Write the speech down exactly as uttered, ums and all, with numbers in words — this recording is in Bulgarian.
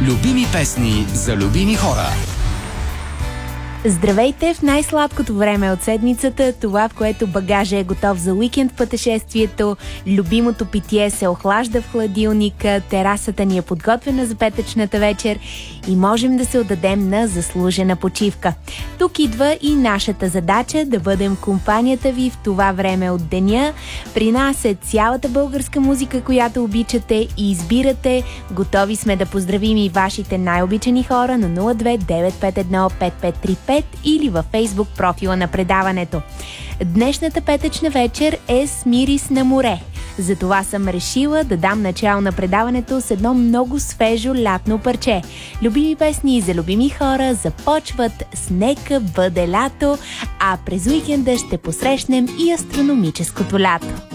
Любими песни за любими хора. Здравейте в най-сладкото време от седмицата, това в което багажа е готов за уикенд пътешествието, любимото питие се охлажда в хладилника, терасата ни е подготвена за петъчната вечер и можем да се отдадем на заслужена почивка. Тук идва и нашата задача да бъдем компанията ви в това време от деня. При нас е цялата българска музика, която обичате и избирате. Готови сме да поздравим и вашите най-обичани хора на нула две девет пет едно пет пет три пет или във Фейсбук профила на предаването. Днешната петъчна вечер е с мирис на море. Затова съм решила да дам начало на предаването с едно много свежо лятно парче. Любими песни за любими хора започват с "Нека бъде лято", а през уикенда ще посрещнем и астрономическото лято.